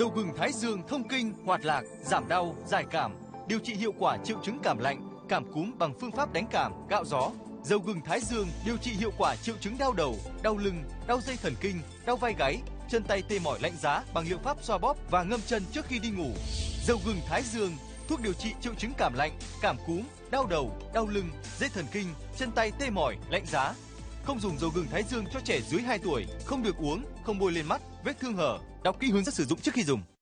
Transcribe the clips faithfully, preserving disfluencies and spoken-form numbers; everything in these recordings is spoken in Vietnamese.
Dầu gừng Thái Dương thông kinh, hoạt lạc, giảm đau, giải cảm, điều trị hiệu quả triệu chứng cảm lạnh, cảm cúm bằng phương pháp đánh cảm, gạo gió. Dầu gừng Thái Dương điều trị hiệu quả triệu chứng đau đầu, đau lưng, đau dây thần kinh, đau vai gáy, chân tay tê mỏi lạnh giá bằng liệu pháp xoa bóp và ngâm chân trước khi đi ngủ. Dầu gừng Thái Dương, thuốc điều trị triệu chứng cảm lạnh, cảm cúm, đau đầu, đau lưng, dây thần kinh, chân tay tê mỏi, lạnh giá. Không dùng dầu gừng Thái Dương cho trẻ dưới hai tuổi, không được uống, không bôi lên mắt, vết thương hở. Đọc kỹ hướng dẫn sử dụng trước khi dùng.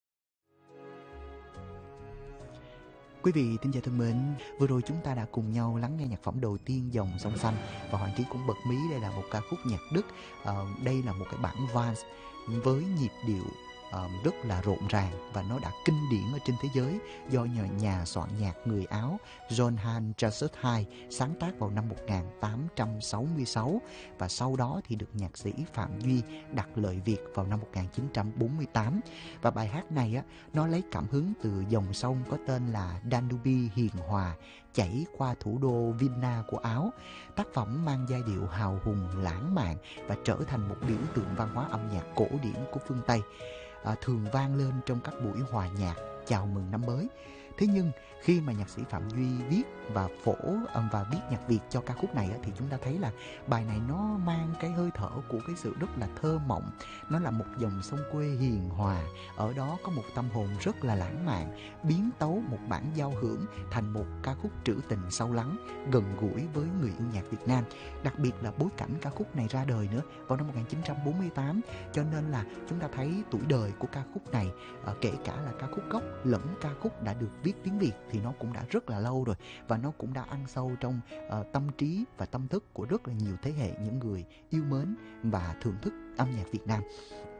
Quý vị thính giả thân mến, vừa rồi chúng ta đã cùng nhau lắng nghe nhạc phẩm đầu tiên Dòng Sông Xanh, và Hoàng Trí cũng bật mí đây là một ca khúc nhạc Đức. Ờ, đây là một cái bản vals với nhịp điệu uh, rất là rộn ràng, và nó đã kinh điển ở trên thế giới do nhà, nhà soạn nhạc người Áo Johann Strauss hai sáng tác vào năm một nghìn tám trăm sáu mươi sáu, và sau đó thì được nhạc sĩ Phạm Duy đặt lời Việt vào năm một nghìn chín trăm bốn mươi tám. Và bài hát này á, nó lấy cảm hứng từ dòng sông có tên là Danube hiền hòa chảy qua thủ đô Vilna của Áo. Tác phẩm mang giai điệu hào hùng lãng mạn và trở thành một biểu tượng văn hóa âm nhạc cổ điển của phương Tây, à, thường vang lên trong các buổi hòa nhạc chào mừng năm mới. Thế nhưng khi mà nhạc sĩ Phạm Duy viết và phổ và viết nhạc Việt cho ca khúc này thì chúng ta thấy là bài này nó mang cái hơi thở của cái sự rất là thơ mộng. Nó là một dòng sông quê hiền hòa, ở đó có một tâm hồn rất là lãng mạn, biến tấu một bản giao hưởng thành một ca khúc trữ tình sâu lắng, gần gũi với người yêu nhạc Việt Nam. Đặc biệt là bối cảnh ca khúc này ra đời nữa vào năm một nghìn chín trăm bốn mươi tám, cho nên là chúng ta thấy tuổi đời của ca khúc này, kể cả là ca khúc gốc lẫn ca khúc đã được viết tiếng Việt thì nó cũng đã rất là lâu rồi, và nó cũng đã ăn sâu trong uh, tâm trí và tâm thức của rất là nhiều thế hệ những người yêu mến và thưởng thức âm nhạc Việt Nam.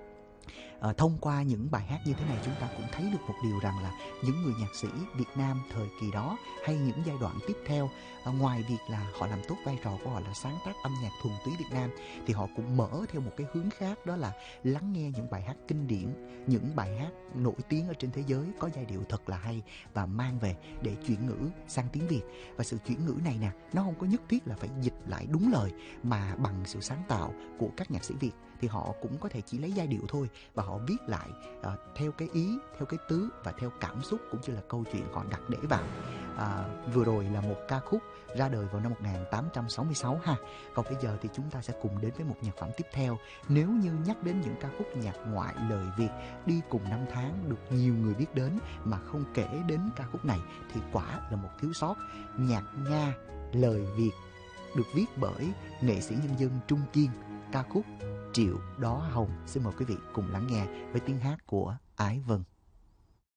À, thông qua những bài hát như thế này, chúng ta cũng thấy được một điều rằng là những người nhạc sĩ Việt Nam thời kỳ đó hay những giai đoạn tiếp theo, à, ngoài việc là họ làm tốt vai trò của họ là sáng tác âm nhạc thuần túy Việt Nam, thì họ cũng mở theo một cái hướng khác, đó là lắng nghe những bài hát kinh điển, những bài hát nổi tiếng ở trên thế giới có giai điệu thật là hay và mang về để chuyển ngữ sang tiếng Việt. Và sự chuyển ngữ này nè, nó không có nhất thiết là phải dịch lại đúng lời, mà bằng sự sáng tạo của các nhạc sĩ Việt thì họ cũng có thể chỉ lấy giai điệu thôi, và họ viết lại uh, theo cái ý, theo cái tứ và theo cảm xúc cũng như là câu chuyện họ đặt để vào. Uh, vừa rồi là một ca khúc ra đời vào năm một nghìn tám trăm sáu mươi sáu ha. Còn bây giờ thì chúng ta sẽ cùng đến với một nhạc phẩm tiếp theo. Nếu như nhắc đến những ca khúc nhạc ngoại lời Việt đi cùng năm tháng được nhiều người biết đến mà không kể đến ca khúc này thì quả là một thiếu sót. Nhạc Nga lời Việt được viết bởi nghệ sĩ nhân dân Trung Kiên, ca khúc Triệu Đó Hồng. Xin mời quý vị cùng lắng nghe với tiếng hát của Ái Vân.